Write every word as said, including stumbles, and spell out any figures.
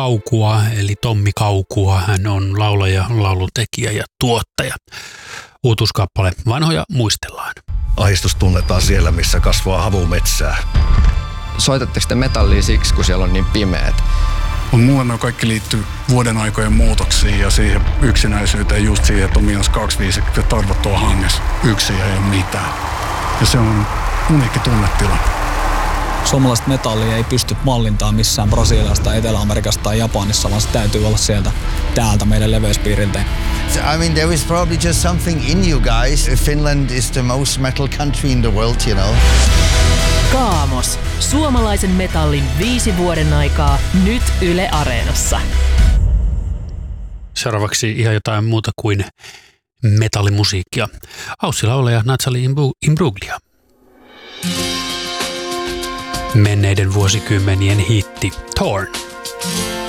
Kaukua, eli Tommi Kaukua. Hän on laulaja, lauluntekijä ja tuottaja. Uutuuskappale Vanhoja muistellaan. Ahdistus tunnetaan siellä, missä kasvaa havumetsää. Soitatteko te metallia siksi, kun siellä on niin pimeät? Mulle ne kaikki liittyy vuoden aikojen muutoksiin ja siihen yksinäisyyteen, just siihen, että on miinus kaksikymmentäviisi ja tarvottua hangessa. Yksin ei ole mitään. Ja se on uniikki tunnetila. Suomalaista metallia ei pysty mallintaan missään Brasiliasta, Etelä-Amerikasta tai Japanissa, vaan se täytyy olla sieltä täältä meidän leveyspiiriltä. I mean, there is probably just something in you guys. Finland is the most metal country in the world, you know. Kaamos. Suomalaisen metallin viisi vuoden aikaa nyt Yle Areenassa. Seuraavaksi ihan jotain muuta kuin metallimusiikkia. Aussi-laulaja Natalie Imbruglia. Menneiden vuosikymmenien hitti Torn.